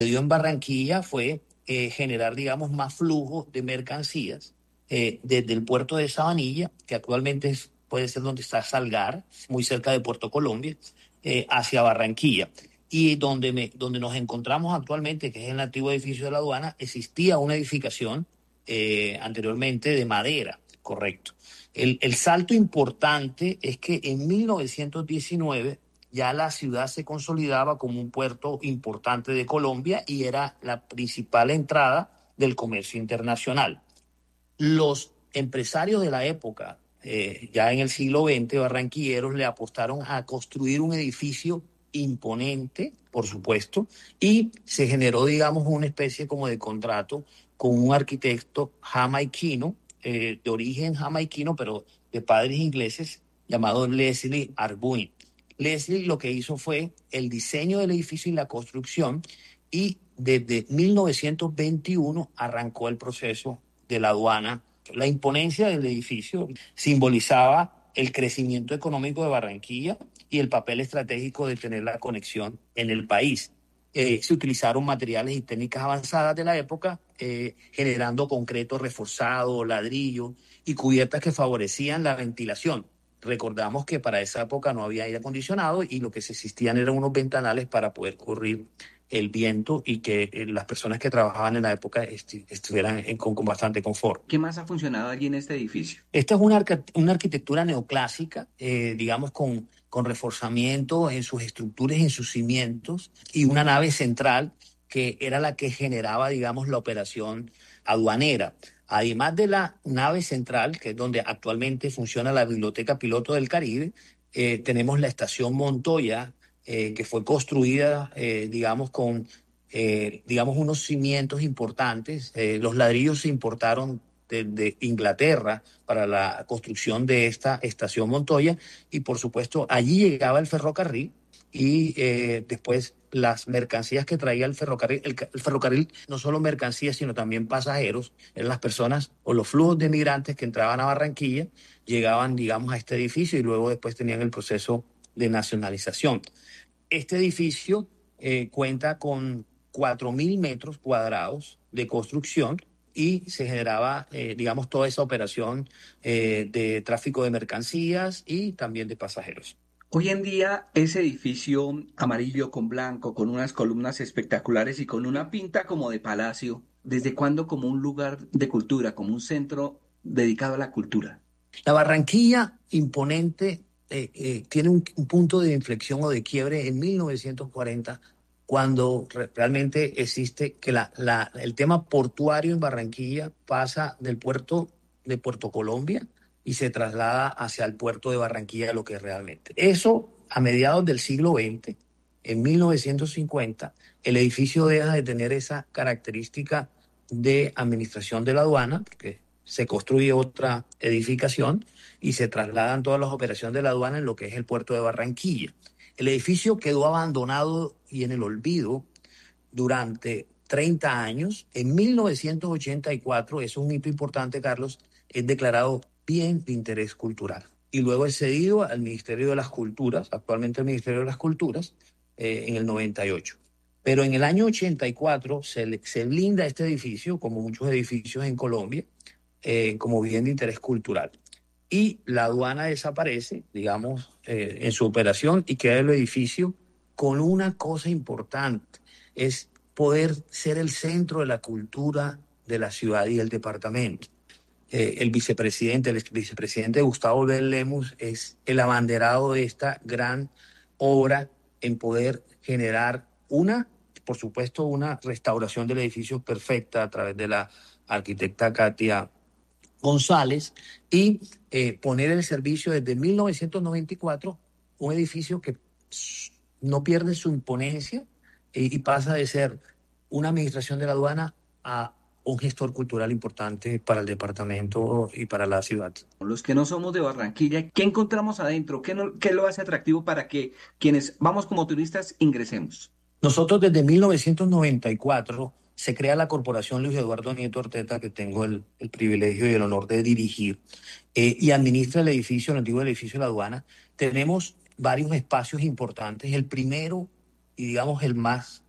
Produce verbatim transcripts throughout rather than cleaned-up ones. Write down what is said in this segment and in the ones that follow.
dio en Barranquilla fue eh, generar, digamos, más flujo de mercancías eh, desde el puerto de Sabanilla, que actualmente es- puede ser donde está Salgar, muy cerca de Puerto Colombia, eh, hacia Barranquilla. Y donde, me, donde nos encontramos actualmente, que es el antiguo edificio de la aduana, existía una edificación eh, anteriormente de madera, correcto. El, el salto importante es que en mil novecientos diecinueve ya la ciudad se consolidaba como un puerto importante de Colombia y era la principal entrada del comercio internacional. Los empresarios de la época, eh, ya en el siglo veinte, barranquilleros, le apostaron a construir un edificio imponente, por supuesto, y se generó, digamos, una especie como de contrato con un arquitecto jamaiquino, eh, de origen jamaiquino, pero de padres ingleses, llamado Leslie Arbuin. Leslie lo que hizo fue el diseño del edificio y la construcción, y desde mil novecientos veintiuno arrancó el proceso de la aduana. La imponencia del edificio simbolizaba el crecimiento económico de Barranquilla y el papel estratégico de tener la conexión en el país. Eh, se utilizaron materiales y técnicas avanzadas de la época, eh, generando concreto reforzado, ladrillo y cubiertas que favorecían la ventilación. Recordamos que para esa época no había aire acondicionado y lo que se existían eran unos ventanales para poder correr el viento y que eh, las personas que trabajaban en la época esti- estuvieran en- con, con bastante confort. ¿Qué más ha funcionado allí en este edificio? Esta es una, arca- una arquitectura neoclásica, eh, digamos, con, con reforzamiento en sus estructuras, en sus cimientos, y una nave central que era la que generaba, digamos, la operación aduanera. Además de la nave central, que es donde actualmente funciona la Biblioteca Piloto del Caribe, eh, tenemos la estación Montoya, eh, que fue construida, eh, digamos, con, eh, digamos, unos cimientos importantes. Eh, los ladrillos se importaron de, de Inglaterra para la construcción de esta estación Montoya, y por supuesto allí llegaba el ferrocarril y eh, después las mercancías que traía el ferrocarril, el, el ferrocarril no solo mercancías sino también pasajeros, eran las personas o los flujos de migrantes que entraban a Barranquilla, llegaban digamos a este edificio y luego después tenían el proceso de nacionalización. Este edificio eh, cuenta con cuatro mil metros cuadrados de construcción y se generaba, eh, digamos, toda esa operación eh, de tráfico de mercancías y también de pasajeros. Hoy en día, ese edificio amarillo con blanco, con unas columnas espectaculares y con una pinta como de palacio, ¿desde cuándo como un lugar de cultura, como un centro dedicado a la cultura? La Barranquilla imponente eh, eh, tiene un, un punto de inflexión o de quiebre en mil novecientos cuarenta, cuando re- realmente existe que la, la- el tema portuario en Barranquilla pasa del puerto de Puerto Colombia y se traslada hacia el puerto de Barranquilla, lo que es realmente. Eso a mediados del siglo veinte, en mil novecientos cincuenta, el edificio deja de tener esa característica de administración de la aduana, porque se construye otra edificación y se trasladan todas las operaciones de la aduana en lo que es el puerto de Barranquilla. El edificio quedó abandonado y en el olvido durante treinta años. En mil novecientos ochenta y cuatro, eso es un hito importante, Carlos, es declarado bien de interés cultural. Y luego es cedido al Ministerio de las Culturas, actualmente el Ministerio de las Culturas, eh, en el noventa y ocho. Pero en el año ochenta y cuatro se, le- se blinda este edificio, como muchos edificios en Colombia, eh, como bien de interés cultural. Y la aduana desaparece, digamos, eh, en su operación, y queda el edificio con una cosa importante, es poder ser el centro de la cultura de la ciudad y del departamento. Eh, el vicepresidente, el vicepresidente Gustavo Bel Lemus es el abanderado de esta gran obra en poder generar una, por supuesto, una restauración del edificio perfecta a través de la arquitecta Katia González, y eh, poner en servicio desde mil novecientos noventa y cuatro un edificio que no pierde su imponencia eh, y pasa de ser una administración de la aduana a un gestor cultural importante para el departamento y para la ciudad. Los que no somos de Barranquilla, ¿qué encontramos adentro? ¿Qué, no- qué lo hace atractivo para que quienes vamos como turistas ingresemos? Nosotros desde mil novecientos noventa y cuatro se crea la Corporación Luis Eduardo Nieto Orteta, que tengo el, el privilegio y el honor de dirigir, eh, y administra el edificio, el antiguo edificio de la aduana. Tenemos varios espacios importantes. El primero, y digamos el más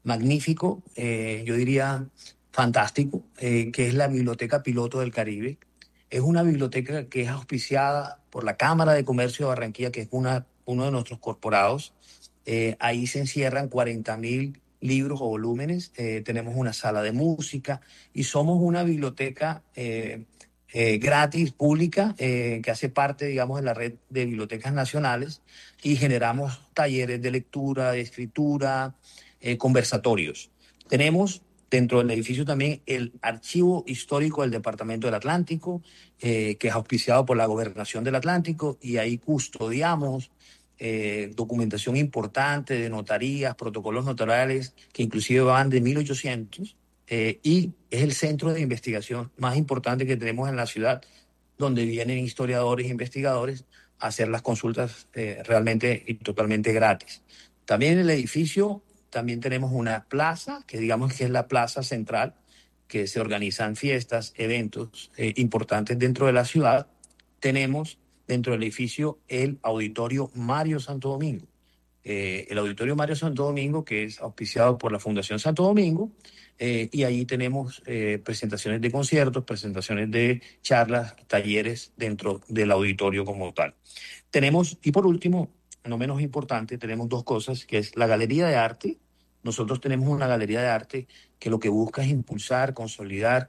magnífico, eh, yo diría fantástico, eh, que es la Biblioteca Piloto del Caribe. Es una biblioteca que es auspiciada por la Cámara de Comercio de Barranquilla, que es una, uno de nuestros corporados. Eh, ahí se encierran cuarenta mil libros o volúmenes. Eh, tenemos una sala de música y somos una biblioteca eh, eh, gratis, pública, eh, que hace parte, digamos, de la red de bibliotecas nacionales, y generamos talleres de lectura, de escritura, eh, conversatorios. Tenemos dentro del edificio también el Archivo Histórico del Departamento del Atlántico, eh, que es auspiciado por la Gobernación del Atlántico, y ahí custodiamos eh, documentación importante de notarías, protocolos notariales, que inclusive van de mil ochocientos, eh, y es el centro de investigación más importante que tenemos en la ciudad, donde vienen historiadores e investigadores a hacer las consultas eh, realmente y totalmente gratis. También en el edificio también tenemos una plaza, que digamos que es la plaza central, que se organizan fiestas, eventos eh, importantes dentro de la ciudad. Tenemos dentro del edificio el Auditorio Mario Santo Domingo. Eh, el Auditorio Mario Santo Domingo, que es auspiciado por la Fundación Santo Domingo, eh, y ahí tenemos eh, presentaciones de conciertos, presentaciones de charlas, talleres dentro del auditorio como tal. Tenemos, y por último, no menos importante, tenemos dos cosas, que es la Galería de Arte. Nosotros tenemos una galería de arte que lo que busca es impulsar, consolidar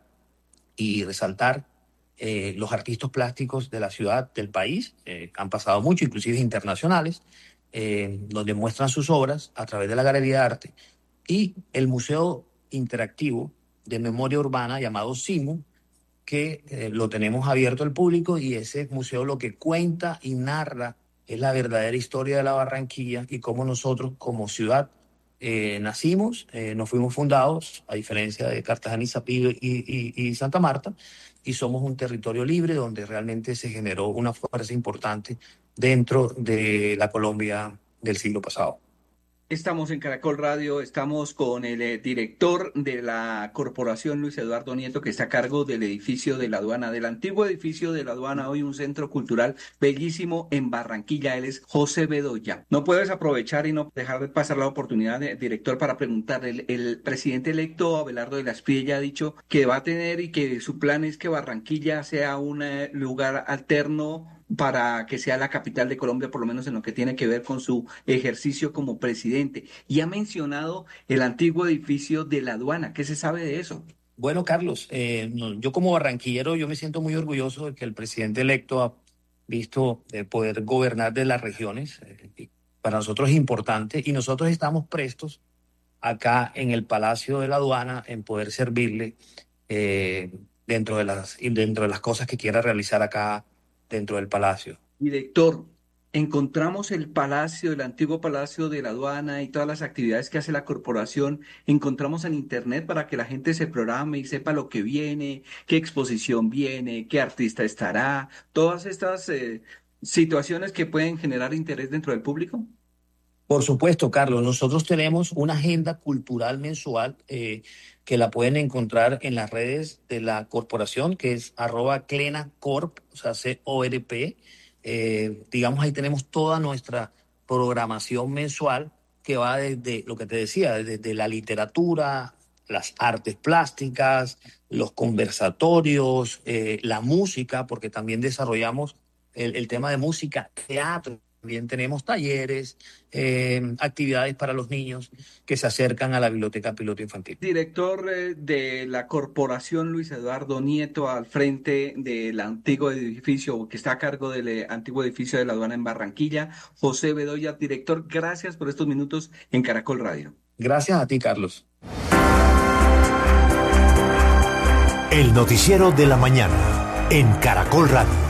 y resaltar eh, los artistas plásticos de la ciudad, del país. Eh, han pasado mucho, inclusive internacionales, eh, donde muestran sus obras a través de la Galería de Arte. Y el Museo Interactivo de Memoria Urbana, llamado SIMU, que eh, lo tenemos abierto al público, y ese museo lo que cuenta y narra es la verdadera historia de la Barranquilla y cómo nosotros como ciudad eh, nacimos, eh, nos fuimos fundados, a diferencia de Cartagena y Sapí y, y, y Santa Marta, y somos un territorio libre donde realmente se generó una fuerza importante dentro de la Colombia del siglo pasado. Estamos en Caracol Radio, estamos con el eh, director de la corporación, Luis Eduardo Nieto, que está a cargo del edificio de la aduana, del antiguo edificio de la aduana, hoy un centro cultural bellísimo en Barranquilla. Él es José Bedoya. No puedes aprovechar y no dejar de pasar la oportunidad, de, director, para preguntarle. El, el presidente electo, Abelardo de la Espriella, ha dicho que va a tener y que su plan es que Barranquilla sea un eh, lugar alterno para que sea la capital de Colombia, por lo menos en lo que tiene que ver con su ejercicio como presidente. Y ha mencionado el antiguo edificio de la aduana. ¿Qué se sabe de eso? Bueno, Carlos, eh, no, yo como barranquillero, yo me siento muy orgulloso de que el presidente electo ha visto eh, poder gobernar de las regiones. Eh, para nosotros es importante, y nosotros estamos prestos acá en el Palacio de la Aduana en poder servirle eh, dentro de las, dentro de las cosas que quiera realizar acá dentro del palacio. Director, encontramos el palacio, el antiguo palacio de la aduana y todas las actividades que hace la corporación. Encontramos en internet para que la gente se programe y sepa lo que viene, qué exposición viene, qué artista estará, todas estas eh, situaciones que pueden generar interés dentro del público. Por supuesto, Carlos, nosotros tenemos una agenda cultural mensual eh, que la pueden encontrar en las redes de la corporación, que es arroba clenacorp, o sea, C O R P. Eh, digamos, ahí tenemos toda nuestra programación mensual, que va desde lo que te decía, desde la literatura, las artes plásticas, los conversatorios, eh, la música, porque también desarrollamos el, el tema de música, teatro. También tenemos talleres, eh, actividades para los niños que se acercan a la Biblioteca Piloto Infantil. Director eh, de la corporación, Luis Eduardo Nieto, al frente del antiguo edificio que está a cargo del eh, antiguo edificio de la aduana en Barranquilla. José Bedoya, director, gracias por estos minutos en Caracol Radio. Gracias a ti, Carlos. El noticiero de la mañana en Caracol Radio.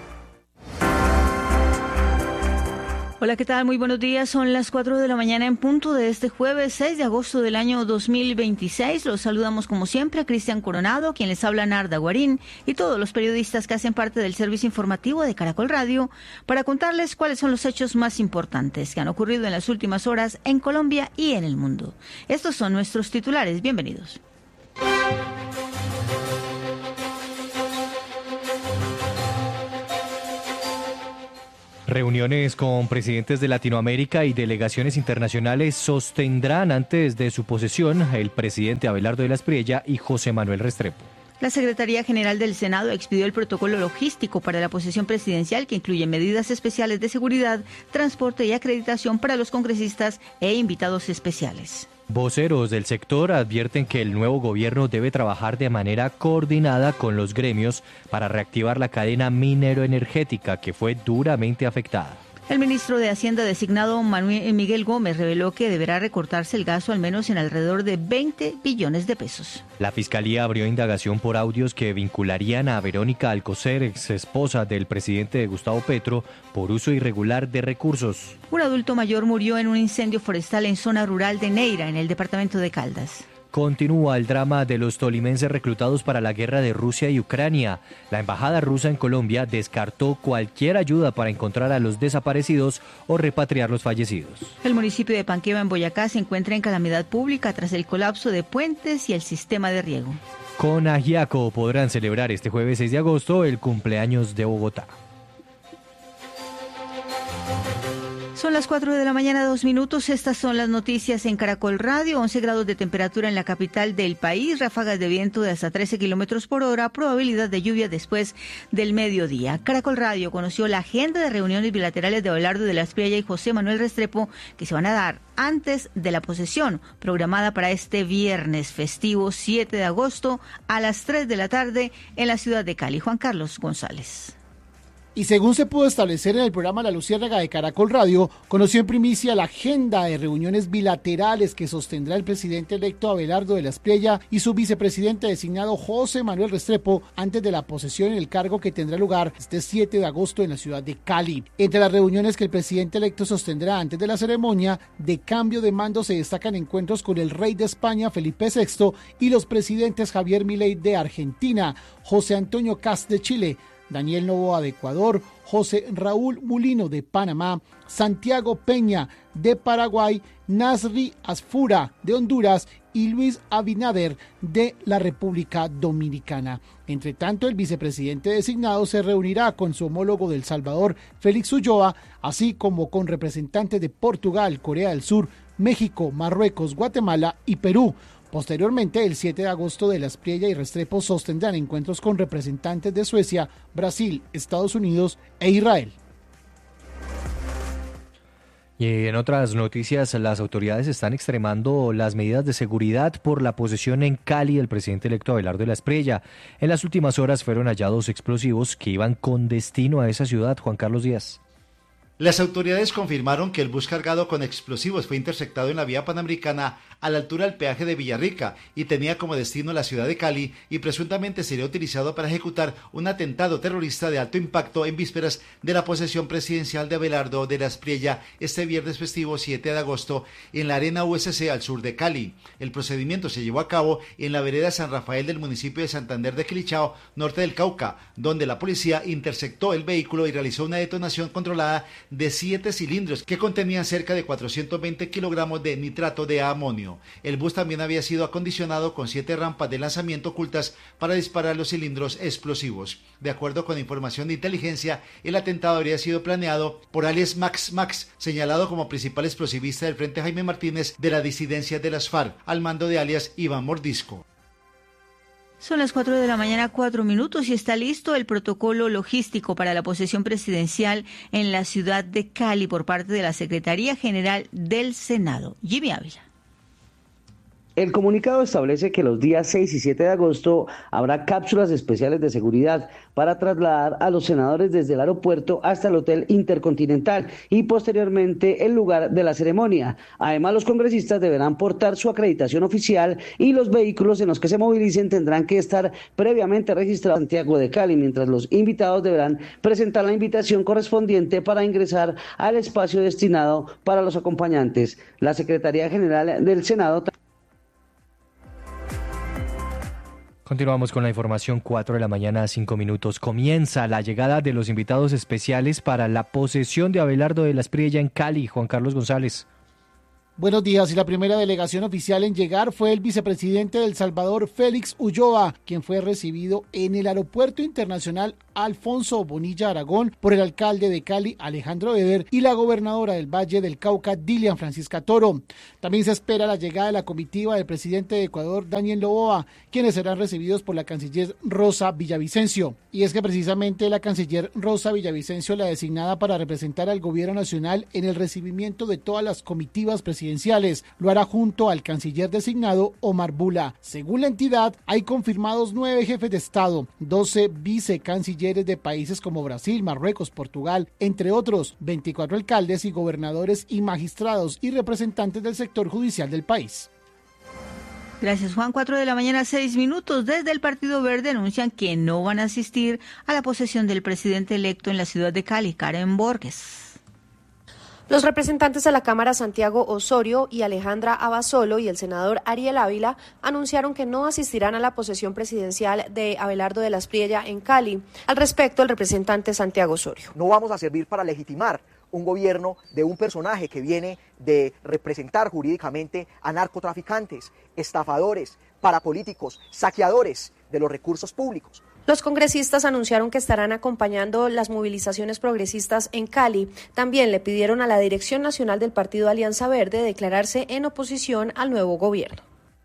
Hola, ¿qué tal? Muy buenos días. Son las cuatro de la mañana en punto de este jueves seis de agosto del año dos mil veintiséis. Los saludamos como siempre a Cristian Coronado, quien les habla Narda Guarín, y todos los periodistas que hacen parte del servicio informativo de Caracol Radio para contarles cuáles son los hechos más importantes que han ocurrido en las últimas horas en Colombia y en el mundo. Estos son nuestros titulares. Bienvenidos. Reuniones con presidentes de Latinoamérica y delegaciones internacionales sostendrán antes de su posesión el presidente Abelardo de la Espriella y José Manuel Restrepo. La Secretaría General del Senado expidió el protocolo logístico para la posesión presidencial que incluye medidas especiales de seguridad, transporte y acreditación para los congresistas e invitados especiales. Voceros del sector advierten que el nuevo gobierno debe trabajar de manera coordinada con los gremios para reactivar la cadena minero-energética que fue duramente afectada. El ministro de Hacienda designado Manuel Miguel Gómez reveló que deberá recortarse el gasto al menos en alrededor de veinte billones de pesos. La Fiscalía abrió indagación por audios que vincularían a Verónica Alcocer, ex esposa del presidente Gustavo Petro, por uso irregular de recursos. Un adulto mayor murió en un incendio forestal en zona rural de Neira, en el departamento de Caldas. Continúa el drama de los tolimenses reclutados para la guerra de Rusia y Ucrania. La embajada rusa en Colombia descartó cualquier ayuda para encontrar a los desaparecidos o repatriar los fallecidos. El municipio de Panqueva, en Boyacá, se encuentra en calamidad pública tras el colapso de puentes y el sistema de riego. Con Ajiaco podrán celebrar este jueves seis de agosto el cumpleaños de Bogotá. Son las cuatro de la mañana, dos minutos. Estas son las noticias en Caracol Radio. once grados de temperatura en la capital del país, ráfagas de viento de hasta trece kilómetros por hora, probabilidad de lluvia después del mediodía. Caracol Radio conoció la agenda de reuniones bilaterales de Abelardo de la Espriella y José Manuel Restrepo que se van a dar antes de la posesión, programada para este viernes festivo siete de agosto a las tres de la tarde en la ciudad de Cali. Juan Carlos González. Y según se pudo establecer en el programa La Luciérnaga de Caracol Radio, conoció en primicia la agenda de reuniones bilaterales que sostendrá el presidente electo Abelardo de la Espriella y su vicepresidente designado José Manuel Restrepo antes de la posesión en el cargo que tendrá lugar este siete de agosto en la ciudad de Cali. Entre las reuniones que el presidente electo sostendrá antes de la ceremonia de cambio de mando se destacan encuentros con el rey de España Felipe sexto y los presidentes Javier Milei de Argentina, José Antonio Kast de Chile, Daniel Noboa de Ecuador, José Raúl Mulino de Panamá, Santiago Peña de Paraguay, Nasri Asfura de Honduras y Luis Abinader de la República Dominicana. Entre tanto, el vicepresidente designado se reunirá con su homólogo de El Salvador, Félix Ulloa, así como con representantes de Portugal, Corea del Sur, México, Marruecos, Guatemala y Perú. Posteriormente, el siete de agosto, de la Espriella y Restrepo sostendrán encuentros con representantes de Suecia, Brasil, Estados Unidos e Israel. Y en otras noticias, las autoridades están extremando las medidas de seguridad por la posesión en Cali del presidente electo Abelardo de la Espriella. En las últimas horas fueron hallados explosivos que iban con destino a esa ciudad. Juan Carlos Díaz. Las autoridades confirmaron que el bus cargado con explosivos fue interceptado en la vía panamericana a la altura del peaje de Villarrica y tenía como destino la ciudad de Cali y presuntamente sería utilizado para ejecutar un atentado terrorista de alto impacto en vísperas de la posesión presidencial de Abelardo de la Espriella este viernes festivo siete de agosto en la Arena U S C al sur de Cali. El procedimiento se llevó a cabo en la vereda San Rafael del municipio de Santander de Quilichao, norte del Cauca, donde la policía interceptó el vehículo y realizó una detonación controlada de siete cilindros que contenían cerca de cuatrocientos veinte kilogramos de nitrato de amonio. El bus también había sido acondicionado con siete rampas de lanzamiento ocultas para disparar los cilindros explosivos. De acuerdo con información de inteligencia, el atentado habría sido planeado por alias Max Max, señalado como principal explosivista del Frente Jaime Martínez de la disidencia de las FARC, al mando de alias Iván Mordisco. Son las cuatro de la mañana, cuatro minutos, y está listo el protocolo logístico para la posesión presidencial en la ciudad de Cali por parte de la Secretaría General del Senado. Jimmy Ávila. El comunicado establece que los días seis y siete de agosto habrá cápsulas especiales de seguridad para trasladar a los senadores desde el aeropuerto hasta el Hotel Intercontinental y posteriormente el lugar de la ceremonia. Además, los congresistas deberán portar su acreditación oficial y los vehículos en los que se movilicen tendrán que estar previamente registrados en Santiago de Cali, mientras los invitados deberán presentar la invitación correspondiente para ingresar al espacio destinado para los acompañantes. La Secretaría General del Senado Continuamos con la información, cuatro de la mañana, cinco minutos. Comienza la llegada de los invitados especiales para la posesión de Abelardo de la Espriella en Cali. Juan Carlos González. Buenos días. Y la primera delegación oficial en llegar fue el vicepresidente de El Salvador, Félix Ulloa, quien fue recibido en el Aeropuerto Internacional Alfonso Bonilla Aragón, por el alcalde de Cali, Alejandro Eder, y la gobernadora del Valle del Cauca, Dilian Francisca Toro. También se espera la llegada de la comitiva del presidente de Ecuador, Daniel Noboa, quienes serán recibidos por la canciller Rosa Villavicencio. Y es que precisamente la canciller Rosa Villavicencio, la designada para representar al gobierno nacional en el recibimiento de todas las comitivas presidenciales, lo hará junto al canciller designado Omar Bula. Según la entidad, hay confirmados nueve jefes de Estado, doce vicecancilleres de países como Brasil, Marruecos, Portugal, entre otros, veinticuatro alcaldes y gobernadores y magistrados y representantes del sector judicial del país. Gracias, Juan. Cuatro de la mañana, seis minutos. Desde el Partido Verde anuncian que no van a asistir a la posesión del presidente electo en la ciudad de Cali, Karen Borges. Los representantes de la Cámara Santiago Osorio y Alejandra Abasolo y el senador Ariel Ávila anunciaron que no asistirán a la posesión presidencial de Abelardo de la Espriella en Cali. Al respecto, el representante Santiago Osorio. No vamos a servir para legitimar un gobierno de un personaje que viene de representar jurídicamente a narcotraficantes, estafadores, parapolíticos, saqueadores de los recursos públicos. Los congresistas anunciaron que estarán acompañando las movilizaciones progresistas en Cali. También le pidieron a la Dirección Nacional del Partido Alianza Verde declararse en oposición al nuevo gobierno.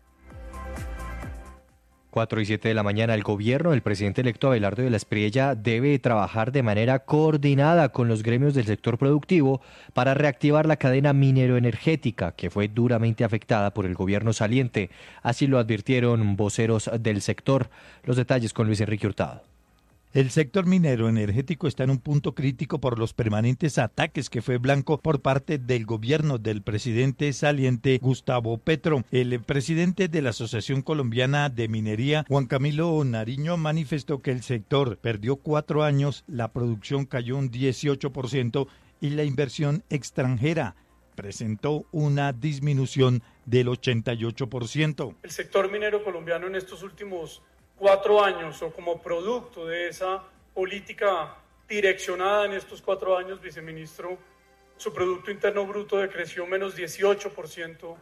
cuatro y siete de la mañana, el gobierno del presidente electo Abelardo de la Espriella debe trabajar de manera coordinada con los gremios del sector productivo para reactivar la cadena minero-energética, que fue duramente afectada por el gobierno saliente. Así lo advirtieron voceros del sector. Los detalles con Luis Enrique Hurtado. El sector minero energético está en un punto crítico por los permanentes ataques que fue blanco por parte del gobierno del presidente saliente Gustavo Petro. El presidente de la Asociación Colombiana de Minería, Juan Camilo Nariño, manifestó que el sector perdió cuatro años, la producción cayó un dieciocho por ciento y la inversión extranjera presentó una disminución del ochenta y ocho por ciento. El sector minero colombiano en estos últimos cuatro años, o como producto de esa política direccionada en estos cuatro años, viceministro, su Producto Interno Bruto decreció menos dieciocho por ciento,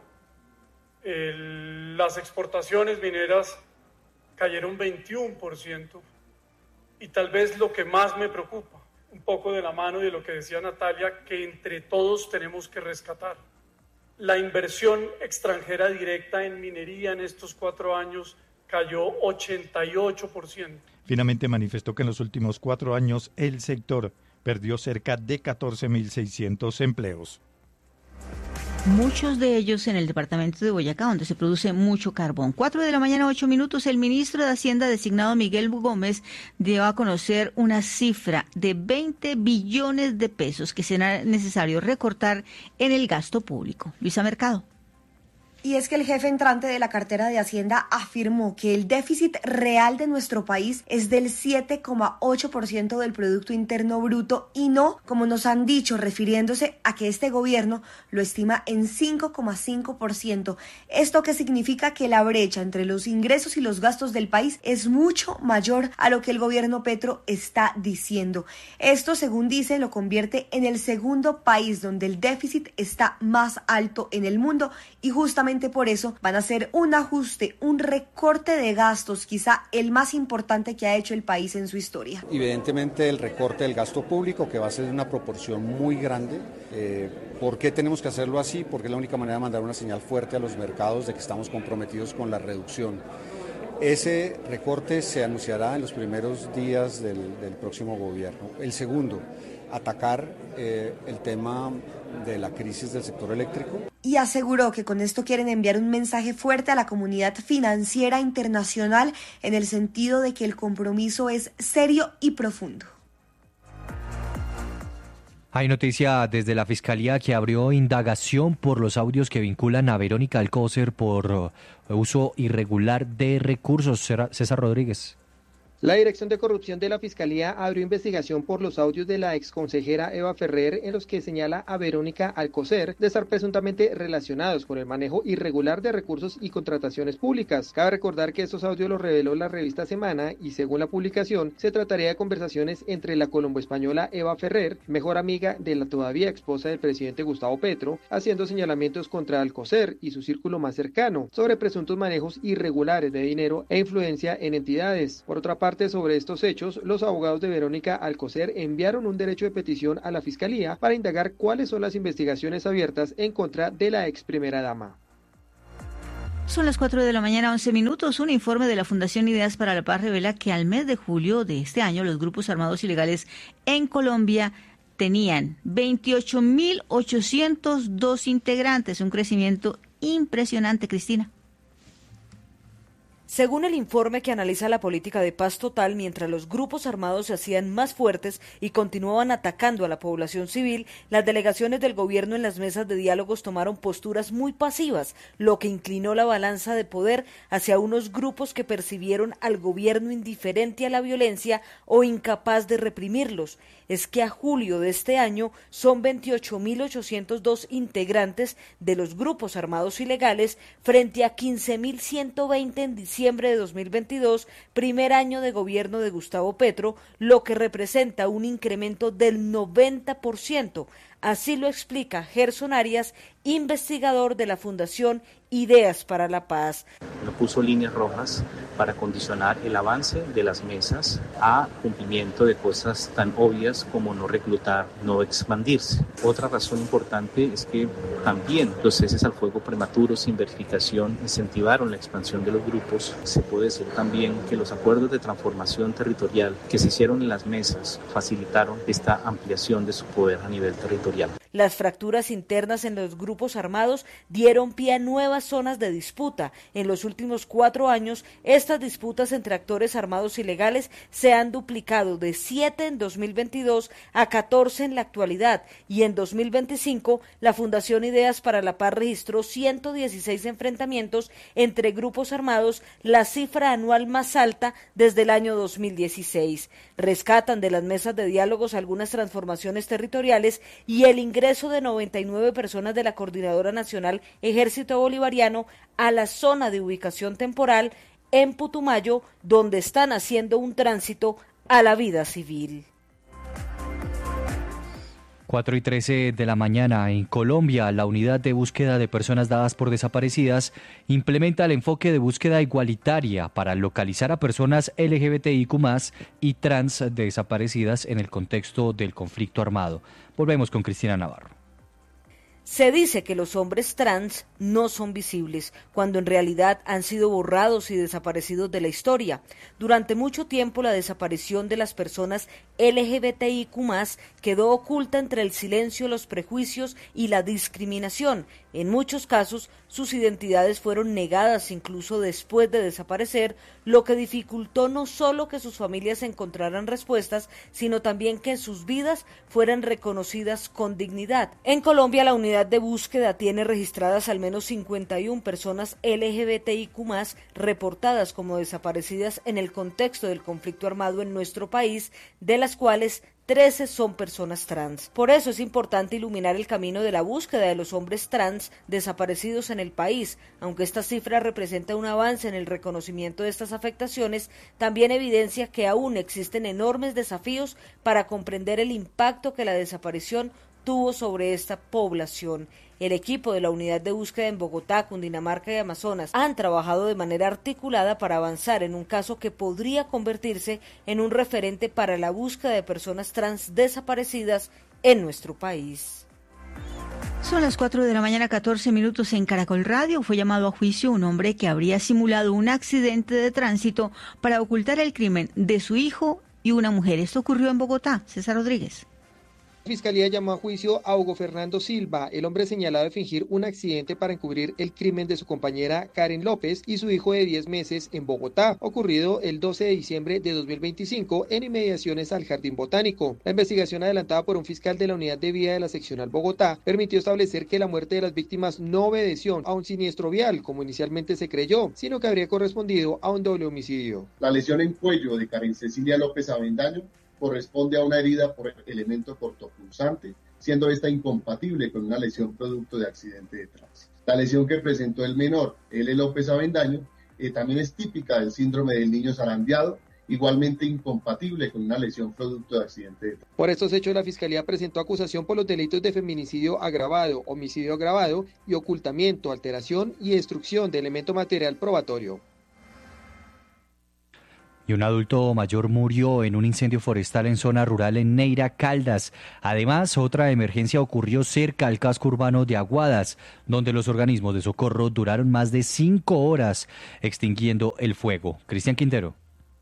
el, las exportaciones mineras cayeron veintiuno por ciento, y tal vez lo que más me preocupa, un poco de la mano de lo que decía Natalia, que entre todos tenemos que rescatar. La inversión extranjera directa en minería en estos cuatro años cayó ochenta y ocho por ciento. Finalmente manifestó que en los últimos cuatro años el sector perdió cerca de catorce mil seiscientos empleos. Muchos de ellos en el departamento de Boyacá, donde se produce mucho carbón. Cuatro de la mañana, ocho minutos, el ministro de Hacienda designado Miguel Gómez dio a conocer una cifra de veinte billones de pesos que será necesario recortar en el gasto público. Luisa Mercado. Y es que el jefe entrante de la cartera de Hacienda afirmó que el déficit real de nuestro país es del siete coma ocho por ciento del Producto Interno Bruto y no, como nos han dicho, refiriéndose a que este gobierno lo estima en cinco coma cinco por ciento. Esto que significa que la brecha entre los ingresos y los gastos del país es mucho mayor a lo que el gobierno Petro está diciendo. Esto, según dice, lo convierte en el segundo país donde el déficit está más alto en el mundo y justamente por eso van a hacer un ajuste, un recorte de gastos, quizá el más importante que ha hecho el país en su historia. Evidentemente el recorte del gasto público, que va a ser de una proporción muy grande. Eh, ¿Por qué tenemos que hacerlo así? Porque es la única manera de mandar una señal fuerte a los mercados de que estamos comprometidos con la reducción. Ese recorte se anunciará en los primeros días del, del próximo gobierno. El segundo, atacar eh, el tema de la crisis del sector eléctrico. Y aseguró que con esto quieren enviar un mensaje fuerte a la comunidad financiera internacional en el sentido de que el compromiso es serio y profundo. Hay noticia desde la Fiscalía que abrió indagación por los audios que vinculan a Verónica Alcócer por uso irregular de recursos. César Rodríguez. La Dirección de Corrupción de la Fiscalía abrió investigación por los audios de la exconsejera Eva Ferrer en los que señala a Verónica Alcocer de estar presuntamente relacionados con el manejo irregular de recursos y contrataciones públicas. Cabe recordar que estos audios los reveló la revista Semana y según la publicación se trataría de conversaciones entre la colombo-española Eva Ferrer, mejor amiga de la todavía esposa del presidente Gustavo Petro, haciendo señalamientos contra Alcocer y su círculo más cercano sobre presuntos manejos irregulares de dinero e influencia en entidades. Por otra parte, parte sobre estos hechos, los abogados de Verónica Alcocer enviaron un derecho de petición a la Fiscalía para indagar cuáles son las investigaciones abiertas en contra de la ex primera dama. Son las cuatro de la mañana, once minutos. Un informe de la Fundación Ideas para la Paz revela que al mes de julio de este año los grupos armados ilegales en Colombia tenían veintiocho mil ochocientos dos integrantes, un crecimiento impresionante, Cristina. Según el informe que analiza la política de paz total, mientras los grupos armados se hacían más fuertes y continuaban atacando a la población civil, las delegaciones del gobierno en las mesas de diálogos tomaron posturas muy pasivas, lo que inclinó la balanza de poder hacia unos grupos que percibieron al gobierno indiferente a la violencia o incapaz de reprimirlos. Es que a julio de este año son veintiocho mil ochocientos dos integrantes de los grupos armados ilegales frente a quince mil ciento veinte en diciembre de dos mil veintidós, primer año de gobierno de Gustavo Petro, lo que representa un incremento del noventa por ciento. Así lo explica Gerson Arias, investigador de la Fundación Ideas para la Paz. No puso líneas rojas para condicionar el avance de las mesas a cumplimiento de cosas tan obvias como no reclutar, no expandirse. Otra razón importante es que también los ceses al fuego prematuros sin verificación incentivaron la expansión de los grupos. Se puede decir también que los acuerdos de transformación territorial que se hicieron en las mesas facilitaron esta ampliación de su poder a nivel territorial. Las fracturas internas en los grupos armados dieron pie a nuevas zonas de disputa. En los últimos cuatro años, estas disputas entre actores armados ilegales se han duplicado de siete en dos mil veintidós a catorce en la actualidad, y en dos mil veinticinco la Fundación Ideas para la Paz registró ciento dieciséis enfrentamientos entre grupos armados, la cifra anual más alta desde el año dos mil dieciséis. Rescatan de las mesas de diálogos algunas transformaciones territoriales y el ingreso de noventa y nueve personas de la Coordinadora Nacional Ejército Bolivariano a la zona de ubicación temporal en Putumayo, donde están haciendo un tránsito a la vida civil. cuatro y trece de la mañana. En Colombia, la unidad de búsqueda de personas dadas por desaparecidas implementa el enfoque de búsqueda igualitaria para localizar a personas L G B T I Q más, y trans desaparecidas en el contexto del conflicto armado. Volvemos con Cristina Navarro. Se dice que los hombres trans no son visibles, cuando en realidad han sido borrados y desaparecidos de la historia. Durante mucho tiempo la desaparición de las personas L G B T I Q más, quedó oculta entre el silencio, los prejuicios y la discriminación. En muchos casos, sus identidades fueron negadas incluso después de desaparecer, lo que dificultó no solo que sus familias encontraran respuestas, sino también que sus vidas fueran reconocidas con dignidad. En Colombia, la unidad de búsqueda tiene registradas al menos cincuenta y una personas L G B T I Q más, reportadas como desaparecidas en el contexto del conflicto armado en nuestro país, de las cuales trece son personas trans. Por eso es importante iluminar el camino de la búsqueda de los hombres trans desaparecidos en el país. Aunque esta cifra representa un avance en el reconocimiento de estas afectaciones, también evidencia que aún existen enormes desafíos para comprender el impacto que la desaparición tuvo sobre esta población. El equipo de la unidad de búsqueda en Bogotá, Cundinamarca y Amazonas han trabajado de manera articulada para avanzar en un caso que podría convertirse en un referente para la búsqueda de personas trans desaparecidas en nuestro país. Son las cuatro de la mañana, catorce minutos. En Caracol Radio fue llamado a juicio un hombre que habría simulado un accidente de tránsito para ocultar el crimen de su hijo y una mujer. Esto ocurrió en Bogotá. César Rodríguez. La Fiscalía llamó a juicio a Hugo Fernando Silva, el hombre señalado de fingir un accidente para encubrir el crimen de su compañera Karen López y su hijo de diez meses en Bogotá, ocurrido el doce de diciembre de dos mil veinticinco en inmediaciones al Jardín Botánico. La investigación adelantada por un fiscal de la Unidad de Vía de la Seccional Bogotá permitió establecer que la muerte de las víctimas no obedeció a un siniestro vial, como inicialmente se creyó, sino que habría correspondido a un doble homicidio. La lesión en cuello de Karen Cecilia López Avendaño corresponde a una herida por elemento cortopunzante, siendo esta incompatible con una lesión producto de accidente de tránsito. La lesión que presentó el menor, L. López Avendaño, eh, también es típica del síndrome del niño zarandeado, igualmente incompatible con una lesión producto de accidente de tránsito. Por estos hechos, la Fiscalía presentó acusación por los delitos de feminicidio agravado, homicidio agravado y ocultamiento, alteración y destrucción de elemento material probatorio. Y un adulto mayor murió en un incendio forestal en zona rural en Neira, Caldas. Además, otra emergencia ocurrió cerca al casco urbano de Aguadas, donde los organismos de socorro duraron más de cinco horas extinguiendo el fuego. Cristian Quintero.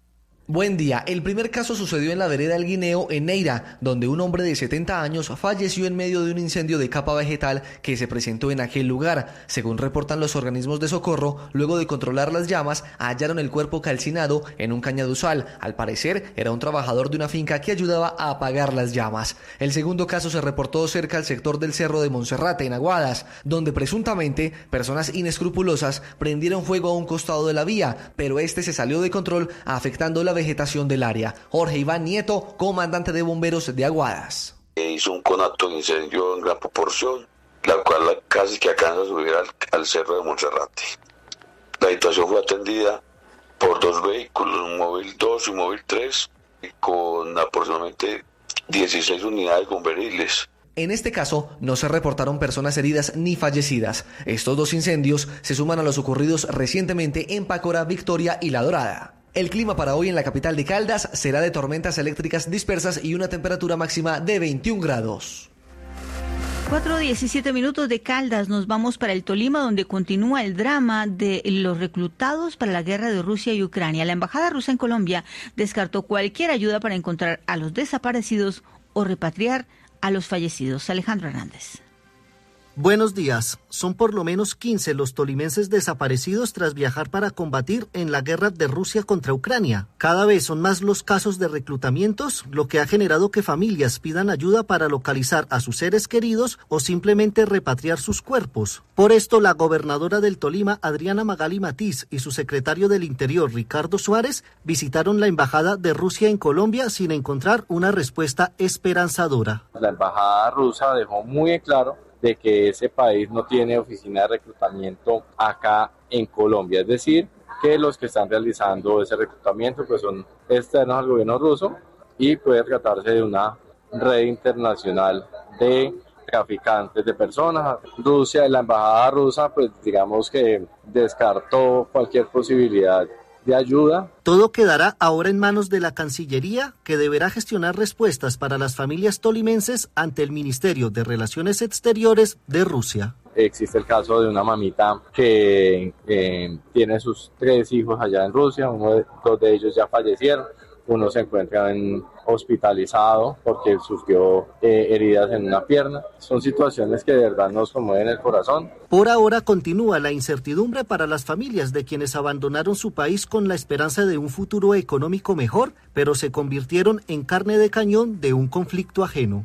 Buen día. El primer caso sucedió en la vereda El Guineo, en Neira, donde un hombre de setenta años falleció en medio de un incendio de capa vegetal que se presentó en aquel lugar. Según reportan los organismos de socorro, luego de controlar las llamas, hallaron el cuerpo calcinado en un cañaduzal. Al parecer, era un trabajador de una finca que ayudaba a apagar las llamas. El segundo caso se reportó cerca al sector del Cerro de Monserrate, en Aguadas, donde presuntamente personas inescrupulosas prendieron fuego a un costado de la vía, pero este se salió de control, afectando la vegetación del área. Jorge Iván Nieto, comandante de bomberos de Aguadas. Hizo un conato de incendio en gran proporción, la cual casi que alcanza a subir al, al Cerro de Monserrate. La situación fue atendida por dos vehículos, un móvil dos y un móvil tres, con aproximadamente dieciséis unidades bomberiles. En este caso, no se reportaron personas heridas ni fallecidas. Estos dos incendios se suman a los ocurridos recientemente en Pácora, Victoria y La Dorada. El clima para hoy en la capital de Caldas será de tormentas eléctricas dispersas y una temperatura máxima de veintiún grados. cuatro diecisiete minutos de Caldas, nos vamos para el Tolima, donde continúa el drama de los reclutados para la guerra de Rusia y Ucrania. La embajada rusa en Colombia descartó cualquier ayuda para encontrar a los desaparecidos o repatriar a los fallecidos. Alejandro Hernández. Buenos días. Son por lo menos quince los tolimenses desaparecidos tras viajar para combatir en la guerra de Rusia contra Ucrania. Cada vez son más los casos de reclutamientos, lo que ha generado que familias pidan ayuda para localizar a sus seres queridos o simplemente repatriar sus cuerpos. Por esto, la gobernadora del Tolima, Adriana Magali Matiz, y su secretario del Interior, Ricardo Suárez, visitaron la embajada de Rusia en Colombia sin encontrar una respuesta esperanzadora. La embajada rusa dejó muy en claro de que ese país no tiene oficina de reclutamiento acá en Colombia, es decir, que los que están realizando ese reclutamiento pues son externos al gobierno ruso y puede tratarse de una red internacional de traficantes de personas. Rusia y la embajada rusa pues digamos que descartó cualquier posibilidad de ayuda. Todo quedará ahora en manos de la Cancillería, que deberá gestionar respuestas para las familias tolimenses ante el Ministerio de Relaciones Exteriores de Rusia. Existe el caso de una mamita que eh, tiene sus tres hijos allá en Rusia, uno de, dos de ellos ya fallecieron, uno se encuentra en, hospitalizado porque sufrió eh, heridas en una pierna. Son situaciones que de verdad nos conmueven el corazón. Por ahora continúa la incertidumbre para las familias de quienes abandonaron su país con la esperanza de un futuro económico mejor, pero se convirtieron en carne de cañón de un conflicto ajeno.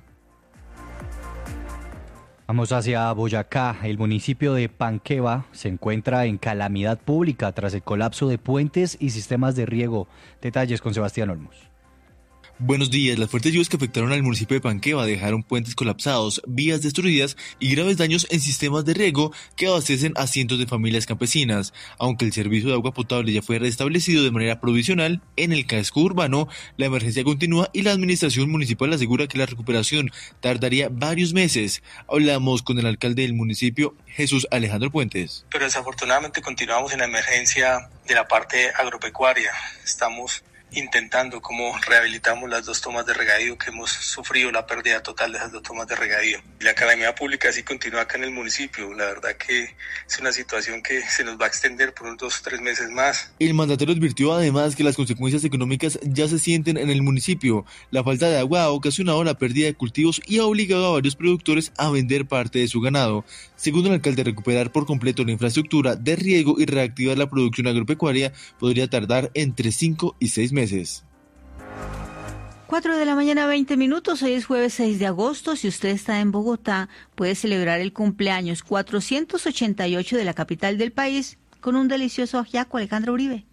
Vamos hacia Boyacá. El municipio de Panqueva se encuentra en calamidad pública tras el colapso de puentes y sistemas de riego. Detalles con Sebastián Olmos. Buenos días. Las fuertes lluvias que afectaron al municipio de Panqueva dejaron puentes colapsados, vías destruidas y graves daños en sistemas de riego que abastecen a cientos de familias campesinas. Aunque el servicio de agua potable ya fue restablecido de manera provisional en el casco urbano, la emergencia continúa y la administración municipal asegura que la recuperación tardaría varios meses. Hablamos con el alcalde del municipio, Jesús Alejandro Puentes. Pero desafortunadamente continuamos en la emergencia de la parte agropecuaria. Estamos intentando cómo rehabilitamos las dos tomas de regadío que hemos sufrido la pérdida total de esas dos tomas de regadío. La calamidad pública sí continúa acá en el municipio. La verdad que es una situación que se nos va a extender por unos dos o tres meses más. El mandatario advirtió además que las consecuencias económicas ya se sienten en el municipio. La falta de agua ha ocasionado la pérdida de cultivos y ha obligado a varios productores a vender parte de su ganado. Según el alcalde, recuperar por completo la infraestructura de riego y reactivar la producción agropecuaria podría tardar entre cinco y seis meses. cuatro de la mañana, veinte minutos. Hoy es jueves seis de agosto. Si usted está en Bogotá, puede celebrar el cumpleaños cuatrocientos ochenta y ocho de la capital del país con un delicioso ajiaco. Alejandra Uribe.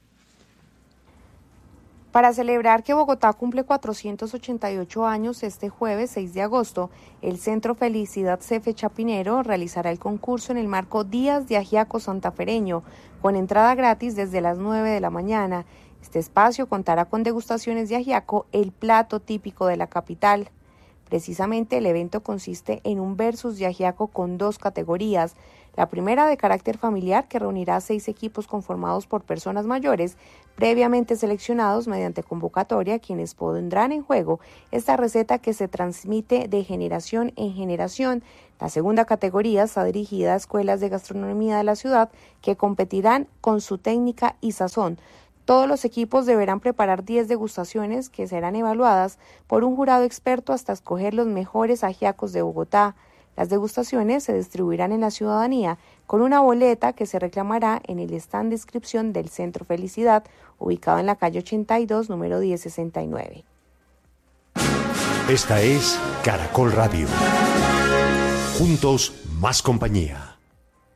Para celebrar que Bogotá cumple cuatrocientos ochenta y ocho años, este jueves seis de agosto, el Centro Felicidad Cefe Chapinero realizará el concurso en el marco Días de Ajiaco Santafereño, con entrada gratis desde las nueve de la mañana. Este espacio contará con degustaciones de ajiaco, el plato típico de la capital. Precisamente el evento consiste en un versus de ajiaco con dos categorías. La primera de carácter familiar, que reunirá seis equipos conformados por personas mayores previamente seleccionados mediante convocatoria, quienes pondrán en juego esta receta que se transmite de generación en generación. La segunda categoría está dirigida a escuelas de gastronomía de la ciudad que competirán con su técnica y sazón. Todos los equipos deberán preparar diez degustaciones que serán evaluadas por un jurado experto hasta escoger los mejores ajiacos de Bogotá. Las degustaciones se distribuirán en la ciudadanía con una boleta que se reclamará en el stand de inscripción del Centro Felicidad, ubicado en la calle ochenta y dos, número diez sesenta y nueve. Esta es Caracol Radio. Juntos, más compañía.